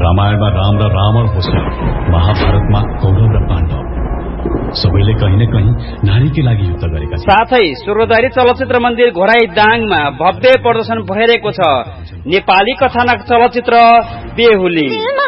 रामायणमा राम र रावण होस्, महाभारतमा कौरव र पाण्डव, सबैले कहीं न कहीं नारीकै लागि युद्ध गरेका छन्। साथै स्वर्गद्वारी चलचित्र मन्दिर घोराई दाङमा भव्य प्रदर्शन भइरहेको छ नेपाली कथानक चलचित्र बेहुली।